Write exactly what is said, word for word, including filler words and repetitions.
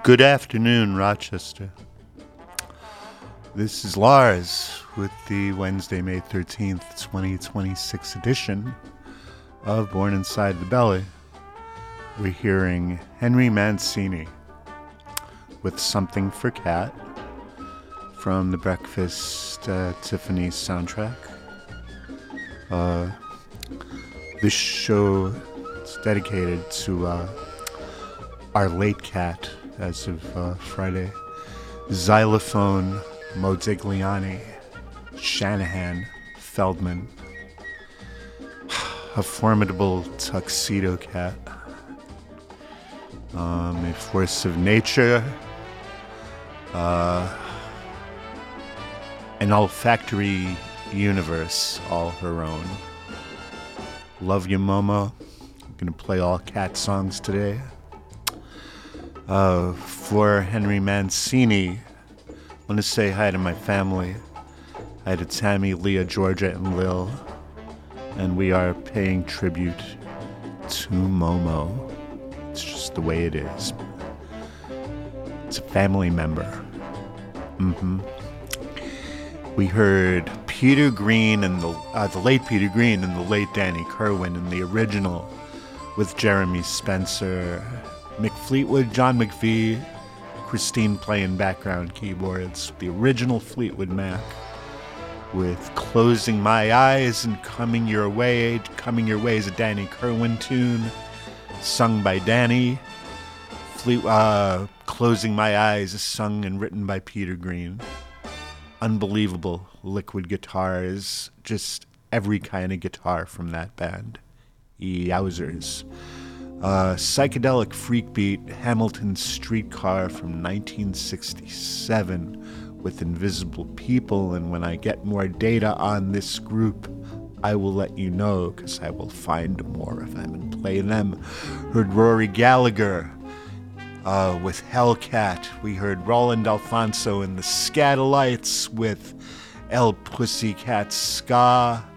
Good afternoon, Rochester. This is Lars with the Wednesday, May thirteenth, twenty twenty-six edition of Born Inside the Belly. We're hearing Henry Mancini with Something for Cat from the Breakfast at Tiffany's soundtrack. Uh, this show is dedicated to uh, our late cat as of uh, Friday, Xylophone Modigliani Shanahan Feldman, a formidable tuxedo cat, um, a force of nature, uh, an olfactory universe all her own. Love you, Momo. I'm gonna play all cat songs today. Uh, for Henry Mancini, I want to say hi to my family. Hi to Tammy, Leah, Georgia, and Lil. And we are paying tribute to Momo. It's just the way it is. It's a family member. Mm-hmm. We heard Peter Green and the uh, the late Peter Green and the late Danny Kerwin in the original with Jeremy Spencer, Mick Fleetwood, John McVie, Christine playing background keyboards, the original Fleetwood Mac, with Closing My Eyes and Coming Your Way. Coming Your Way is a Danny Kerwin tune, sung by Danny. Fleet, uh, Closing My Eyes is sung and written by Peter Green. Unbelievable liquid guitars, just every kind of guitar from that band. Yowzers. Uh, psychedelic freak beat, Hamilton Streetcar from nineteen sixty-seven with Invisible People, and when I get more data on this group, I will let you know, because I will find more of them and play them. Heard Rory Gallagher uh, with Hellcat. We heard Roland Alfonso and the Scatolites with El Pussycat Ska.